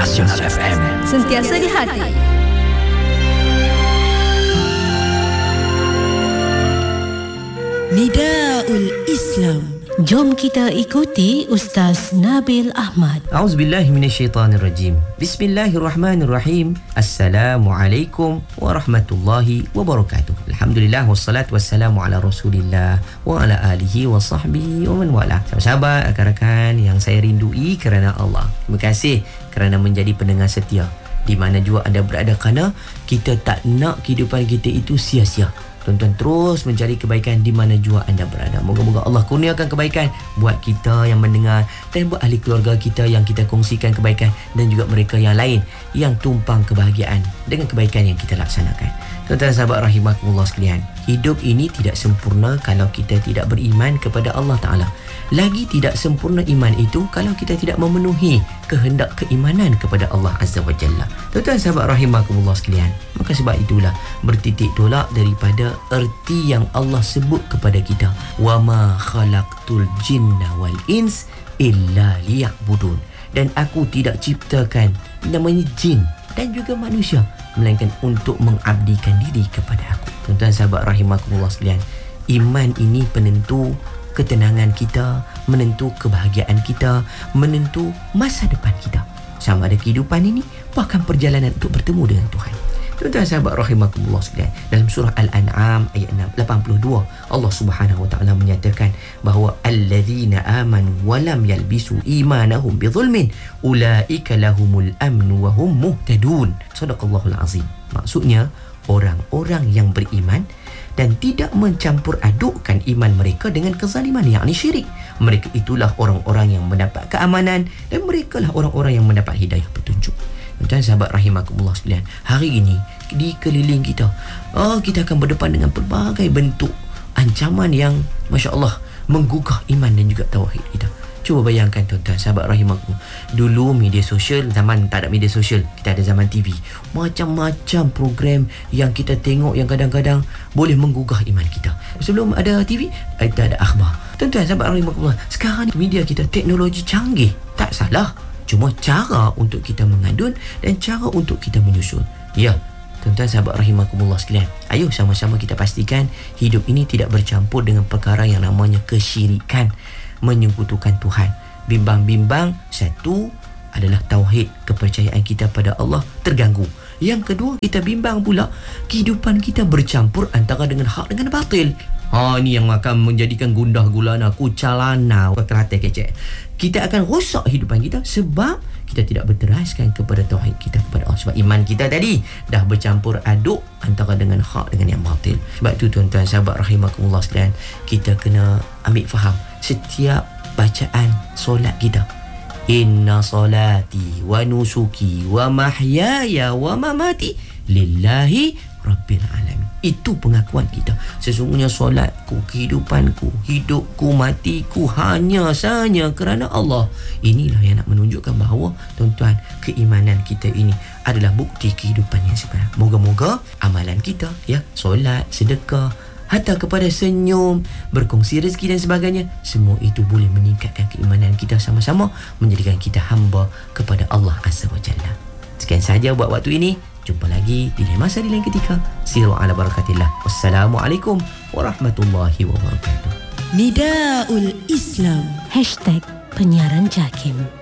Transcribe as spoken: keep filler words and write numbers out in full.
Nasional F M, sentiasa di hati. Nidaul Islam. Jom kita ikuti Ustaz Nabil Ahmad. A'udzubillahi minasyaitanirrajim. Bismillahirrahmanirrahim. Assalamualaikum warahmatullahi wabarakatuh. Alhamdulillah wassalatu wassalamu ala Rasulillah wa ala alihi wa sahbihi wa man wala. Sahabat-sahabat, rakan-rakan yang saya rindui kerana Allah, terima kasih kerana menjadi pendengar setia di mana jua anda berada, kerana kita tak nak kehidupan kita itu sia-sia. Tuan-tuan terus mencari kebaikan di mana jua anda berada. Moga-moga Allah kurniakan kebaikan buat kita yang mendengar dan buat ahli keluarga kita yang kita kongsikan kebaikan, dan juga mereka yang lain yang tumpang kebahagiaan dengan kebaikan yang kita laksanakan. Tuan-tuan sahabat rahimakumullah sekalian, hidup ini tidak sempurna kalau kita tidak beriman kepada Allah Ta'ala. Lagi tidak sempurna iman itu kalau kita tidak memenuhi kehendak keimanan kepada Allah Azza wa Jalla. Tuan-tuan sahabat rahimakumullah sekalian, maka sebab itulah bertitik tolak daripada erti yang Allah sebut kepada kita, wa ma khalaqtul jinna wal ins illa liya'budun, dan aku tidak ciptakan namanya jin dan juga manusia melainkan untuk mengabdikan diri kepada aku. Tuan-tuan sahabat rahimakumullah sekalian, iman ini penentu ketenangan kita, menentu kebahagiaan kita, menentu masa depan kita, sama ada kehidupan ini bahkan perjalanan untuk bertemu dengan Tuhan. Tuan-tuan sahabat rahimakumullah sekalian, dalam surah Al-An'am ayat lapan puluh dua, Allah Subhanahu wa taala menyatakan bahawa allazina amanu wa lam yalbisu imanahum bizulmin ulaika lahumul amnu wa hum muhtadun. Sadaqallahul azim. Maksudnya orang-orang yang beriman dan tidak mencampur adukkan iman mereka dengan kezaliman, yakni syirik, mereka itulah orang-orang yang mendapat keamanan, dan mereka lah orang-orang yang mendapat hidayah petunjuk. Tuan sahabat rahimakumullah sekalian, hari ini di keliling kita, oh, kita akan berdepan dengan pelbagai bentuk ancaman yang Masya Allah menggugah iman dan juga tauhid kita. Cuba bayangkan tuan-tuan sahabat rahimakumullah, dulu media sosial, zaman tak ada media sosial, kita ada zaman T V, macam-macam program yang kita tengok yang kadang-kadang boleh menggugah iman kita. Sebelum ada T V, kita ada akhbar. Tuan-tuan sahabat rahimakumullah, sekarang media kita teknologi canggih, tak salah, cuma cara untuk kita mengadun dan cara untuk kita menyusun. Ya, tuan-tuan sahabat rahimakumullah sekalian, ayo sama-sama kita pastikan hidup ini tidak bercampur dengan perkara yang namanya kesyirikan, menyekutukan Tuhan. Bimbang-bimbang, satu adalah tauhid, kepercayaan kita pada Allah terganggu. Yang kedua, kita bimbang pula kehidupan kita bercampur antara dengan hak dengan batil. Ha, ni yang akan menjadikan gundah gulana, kucalana, kelate kecek. Kita akan rosak kehidupan kita sebab kita tidak berteraskan kepada tauhid kita kepada Allah. Sebab iman kita tadi dah bercampur aduk antara dengan hak dengan yang batil. Sebab tu tuan-tuan sahabat rahimakumullah sekalian, kita kena ambil faham setiap bacaan solat kita. Inna solati wa nusuki wa mahyaya wa mamati lillahi rabbil alamin. Itu pengakuan kita. Sesungguhnya solatku, kehidupanku, hidupku, matiku hanya sahaja kerana Allah. Inilah yang nak menunjukkan bahawa tuan-tuan, keimanan kita ini adalah bukti kehidupan yang sebenar. Moga-moga amalan kita, ya, solat, sedekah, hatta kepada senyum, berkongsi rezeki dan sebagainya, semua itu boleh meningkatkan keimanan kita sama-sama, menjadikan kita hamba kepada Allah Azza wa Jalla. Sekian sahaja buat waktu ini. Jumpa lagi di lain masa, di lain ketika. Siru ala barakatillah. Wassalamualaikum warahmatullahi wabarakatuh. Nidaul Islam. Hashtag penyiaran JAKIM.